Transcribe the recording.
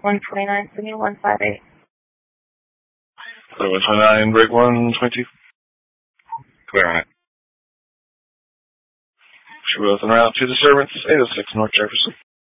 129, Sydney 158. 129, break 122. Clear on it. She was en route to disturbance 806 North Jefferson.